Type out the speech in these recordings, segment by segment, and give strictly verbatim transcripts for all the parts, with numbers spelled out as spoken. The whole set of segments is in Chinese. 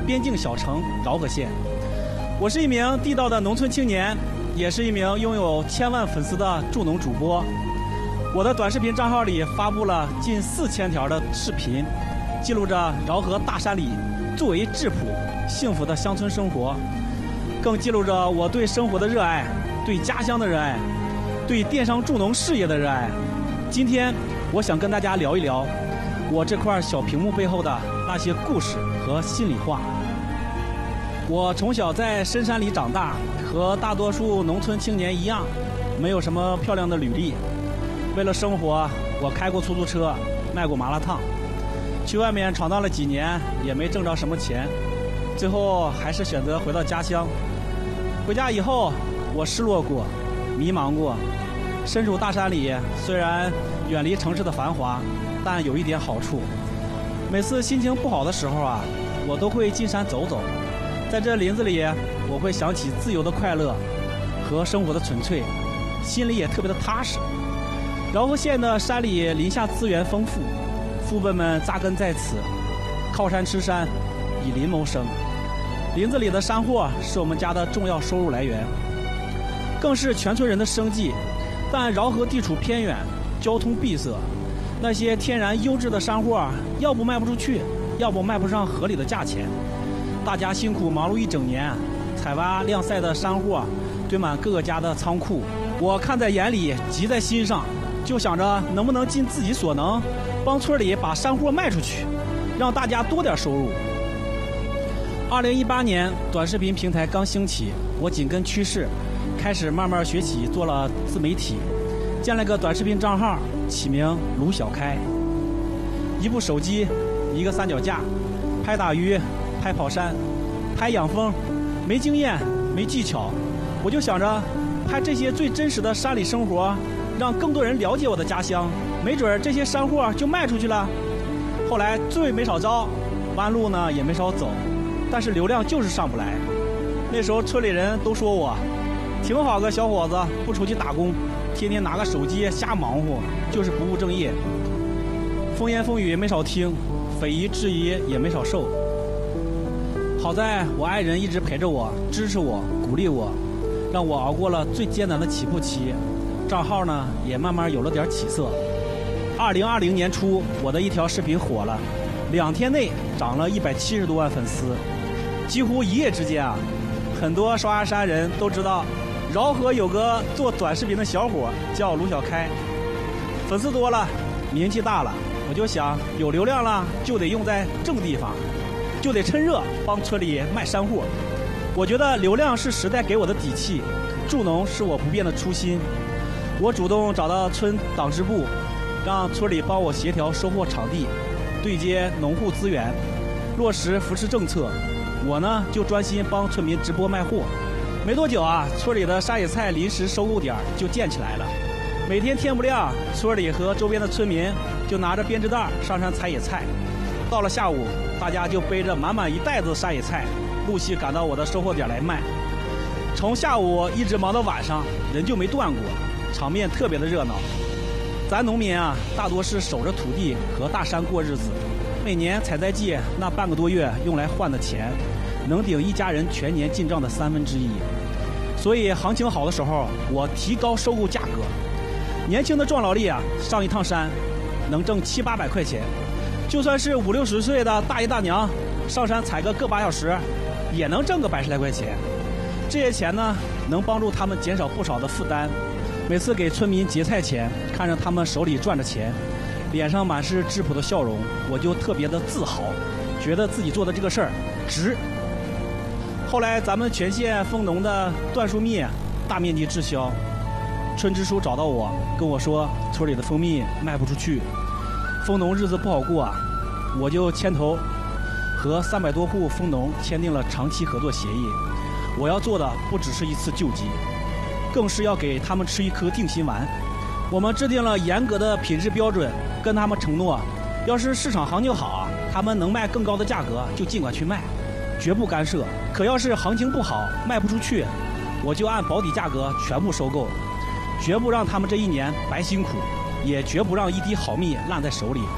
边境小城饶河县。我是一名地道的农村青年，也是一名拥有千万粉丝的助农主播。我的短视频账号里发布了近四千条的视频，记录着饶河大山里最为质朴、幸福的乡村生活，更记录着我对生活的热爱，对家乡的热爱，对电商助农事业的热爱。今天，我想跟大家聊一聊我这块小屏幕背后的那些故事和心里话。我从小在深山里长大，和大多数农村青年一样，没有什么漂亮的履历。为了生活，我开过出租车，卖过麻辣烫，去外面闯荡了几年，也没挣着什么钱，最后还是选择回到家乡。回家以后，我失落过，迷茫过。身处大山里，虽然远离城市的繁华，但有一点好处。每次心情不好的时候啊，我都会进山走走，在这林子里，我会想起自由的快乐和生活的纯粹，心里也特别的踏实。饶河县的山里林下资源丰富，父辈们扎根在此，靠山吃山，以林谋生。林子里的山货是我们家的重要收入来源，更是全村人的生计。但饶河地处偏远，交通闭塞，那些天然优质的山货，要不卖不出去，要不卖不上合理的价钱。大家辛苦忙碌一整年，采挖晾晒的山货堆满各个家的仓库，我看在眼里，急在心上，就想着能不能尽自己所能，帮村里把山货卖出去，让大家多点收入。二零一八年，短视频平台刚兴起，我紧跟趋势，开始慢慢学习做了自媒体，建了个短视频账号，起名卢小开。一部手机，一个三脚架，拍打鱼，拍跑山，拍养蜂，没经验，没技巧，我就想着拍这些最真实的山里生活，让更多人了解我的家乡，没准这些山货就卖出去了。后来罪没少遭，弯路呢也没少走，但是流量就是上不来。那时候村里人都说我挺好个小伙子，不出去打工，天天拿个手机瞎忙活，就是不务正业。风言风语没少听，匪夷质疑也没少受。好在我爱人一直陪着我，支持我，鼓励我，让我熬过了最艰难的起步期。账号呢也慢慢有了点起色。二零二零年初，我的一条视频火了，两天内涨了一百七十多万粉丝，几乎一夜之间啊，很多双鸭山人都知道饶河有个做短视频的小伙叫卢小开。粉丝多了，名气大了，我就想有流量了就得用在正地方，就得趁热帮村里卖山货。我觉得流量是时代给我的底气，助农是我不变的初心。我主动找到村党支部，让村里帮我协调收货场地，对接农户资源，落实扶持政策。我呢就专心帮村民直播卖货。没多久啊，村里的山野菜临时收购点就建起来了。每天天不亮，村里和周边的村民就拿着编织袋上山采野菜。到了下午，大家就背着满满一袋子山野菜，陆续赶到我的收货点来卖。从下午一直忙到晚上，人就没断过，场面特别的热闹。咱农民啊，大多是守着土地和大山过日子，每年采摘季那半个多月用来换的钱，能顶一家人全年进账的三分之一。所以行情好的时候，我提高收购价格。年轻的壮劳力啊，上一趟山能挣七八百块钱，就算是五六十岁的大爷大娘上山采个个把小时，也能挣个百十来块钱。这些钱呢，能帮助他们减少不少的负担。每次给村民结菜前，看着他们手里攥着钱，脸上满是质朴的笑容，我就特别的自豪，觉得自己做的这个事儿值。后来咱们全县蜂农的椴树蜜大面积滞销，村支书找到我，跟我说村里的蜂蜜卖不出去，蜂农日子不好过啊。我就牵头和三百多户蜂农签订了长期合作协议。我要做的不只是一次救急，更是要给他们吃一颗定心丸。我们制定了严格的品质标准，跟他们承诺，要是市场行情好，他们能卖更高的价格就尽管去卖，绝不干涉。可要是行情不好，卖不出去，我就按保底价格全部收购，绝不让他们这一年白辛苦，也绝不让一滴好蜜烂在手里。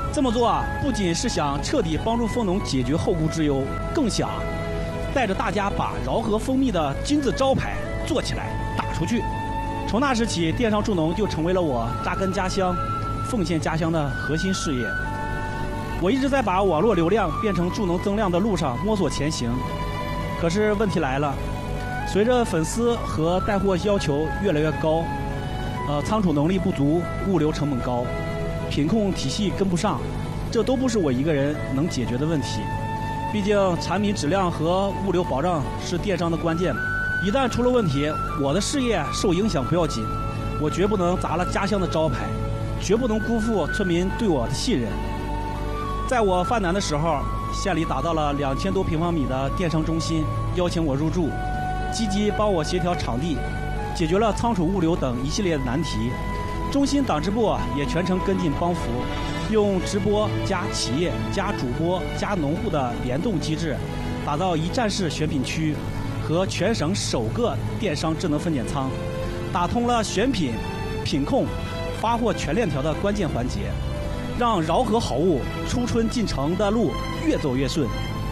这么做啊，不仅是想彻底帮助蜂农解决后顾之忧，更想带着大家把饶河蜂蜜的金字招牌做起来、打出去。从那时起，电商助农就成为了我扎根家乡、奉献家乡的核心事业。我一直在把网络流量变成助农增量的路上摸索前行。可是问题来了，随着粉丝和带货要求越来越高，呃，仓储能力不足，物流成本高，品控体系跟不上，这都不是我一个人能解决的问题。毕竟产品质量和物流保障是电商的关键，一旦出了问题，我的事业受影响不要紧，我绝不能砸了家乡的招牌，绝不能辜负村民对我的信任。在我犯难的时候，县里打造了两千多平方米的电商中心，邀请我入驻，积极帮我协调场地，解决了仓储物流等一系列的难题。中心党支部也全程跟进帮扶，用直播加企业加主播加农户的联动机制，打造一站式选品区和全省首个电商智能分拣仓，打通了选品、品控、发货全链条的关键环节，让饶河好物出春进城的路越走越顺。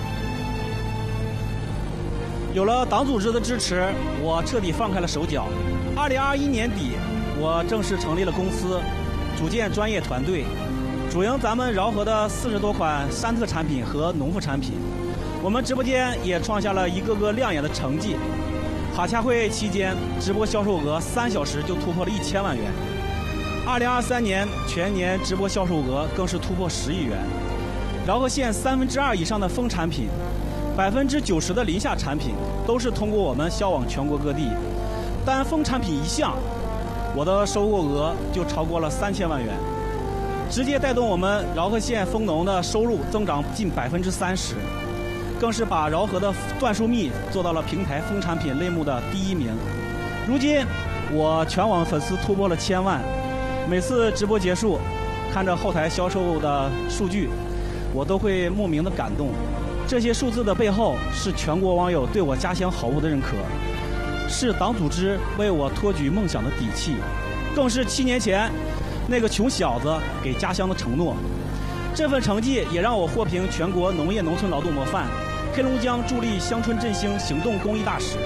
有了党组织的支持，我彻底放开了手脚。二零二一年底，我正式成立了公司，组建专业团队，主营咱们饶河的四十多款山特产品和农副产品。我们直播间也创下了一个个亮眼的成绩。哈洽会期间，直播销售额三小时就突破了一千万元。二零二三年全年直播销售额更是突破十亿元。饶河县三分之二以上的蜂产品，百分之九十的林下产品都是通过我们销往全国各地。单蜂产品一项，我的收购额就超过了三千万元，直接带动我们饶河县蜂农的收入增长近百分之三十，更是把饶河的椴树蜜做到了平台蜂产品类目的第一名。如今，我全网粉丝突破了千万，每次直播结束，看着后台销售的数据，我都会莫名的感动。这些数字的背后，是全国网友对我家乡好物的认可，是党组织为我托举梦想的底气，更是七年前那个穷小子给家乡的承诺。这份成绩也让我获评全国农业农村劳动模范、黑龙江助力乡村振兴行动公益大使。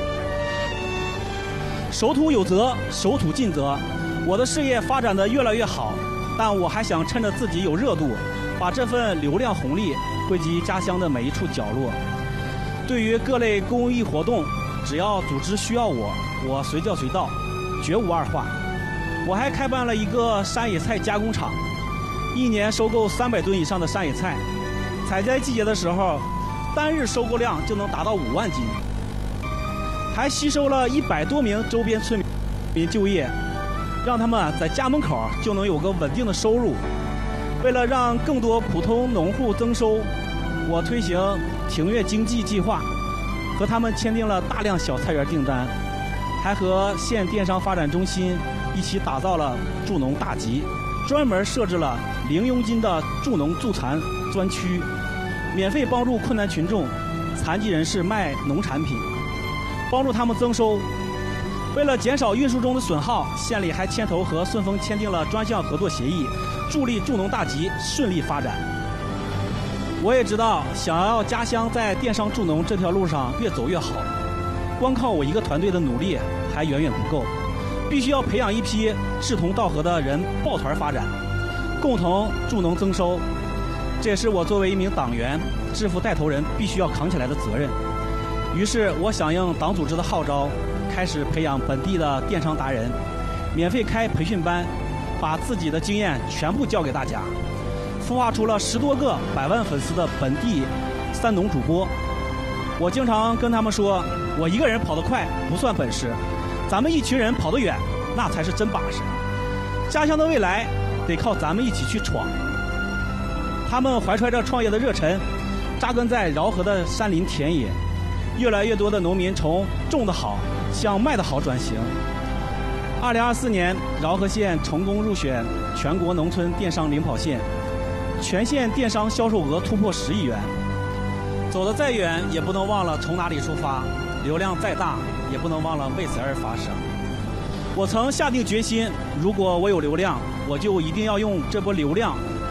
守土有责，守土尽责。我的事业发展得越来越好，但我还想趁着自己有热度，把这份流量红利惠及家乡的每一处角落。对于各类公益活动，只要组织需要我，我随叫随到，绝无二话。我还开办了一个山野菜加工厂，一年收购三百吨以上的山野菜，采摘季节的时候，单日收购量就能达到五万斤。还吸收了一百多名周边村民就业，让他们在家门口就能有个稳定的收入。为了让更多普通农户增收，我推行庭院经济计划，和他们签订了大量小菜园订单，还和县电商发展中心一起打造了助农大集，专门设置了零佣金的助农助残专区，免费帮助困难群众、残疾人士卖农产品，帮助他们增收。为了减少运输中的损耗，县里还牵头和顺丰签订了专项合作协议，助力助农大集顺利发展。我也知道，想要家乡在电商助农这条路上越走越好，光靠我一个团队的努力还远远不够，必须要培养一批志同道合的人抱团发展，共同助农增收。这也是我作为一名党员、致富带头人必须要扛起来的责任。于是我响应党组织的号召，开始培养本地的电商达人，免费开培训班，把自己的经验全部教给大家，孵化出了十多个百万粉丝的本地三农主播。我经常跟他们说，我一个人跑得快不算本事，咱们一群人跑得远，那才是真把式。家乡的未来得靠咱们一起去闯。他们怀揣着创业的热忱，扎根在饶河的山林田野，越来越多的农民从种得好向卖得好转型。二零二四年，饶河县成功入选全国农村电商领跑线，全县电商销售额突破十亿元。走得再远，也不能忘了从哪里出发；流量再大，也不能忘了为此而发声。我曾下定决心，如果我有流量，我就一定要用这波流量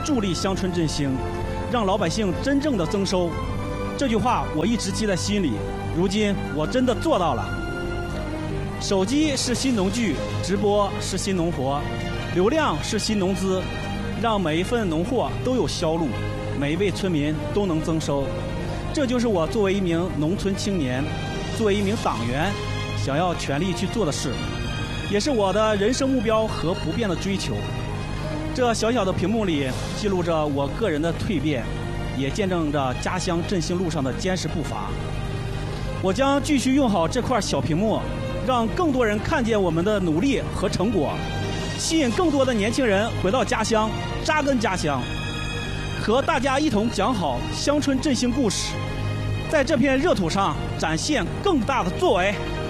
助力乡村振兴，让老百姓真正的增收。这句话我一直记在心里，如今我真的做到了。手机是新农具，直播是新农活，流量是新农资，让每一份农货都有销路，每一位村民都能增收。这就是我作为一名农村青年，作为一名党员，想要全力去做的事，也是我的人生目标和不变的追求。这小小的屏幕里记录着我个人的蜕变，也见证着家乡振兴路上的坚实步伐。我将继续用好这块小屏幕，让更多人看见我们的努力和成果，吸引更多的年轻人回到家乡，扎根家乡，和大家一同讲好乡村振兴故事，在这片热土上展现更大的作为。